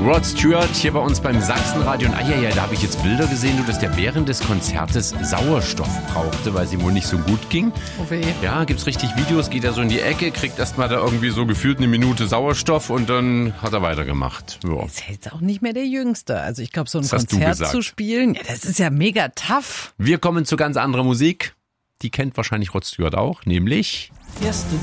Rod Stewart hier bei uns beim Sachsenradio. Und da habe ich jetzt Bilder gesehen, dass der während des Konzertes Sauerstoff brauchte, weil es ihm wohl nicht so gut ging. Oh weh. Ja, gibt's richtig Videos, geht er so in die Ecke, kriegt erstmal da irgendwie so gefühlt eine Minute Sauerstoff und dann hat er weitergemacht. Ja. Ist jetzt auch nicht mehr der Jüngste. Also ich glaube, so ein Das hast du Konzert gesagt. zu spielen, ja, das ist ja mega tough. Wir kommen zu ganz anderer Musik. Die kennt wahrscheinlich Rod Stewart auch, nämlich... Yesterday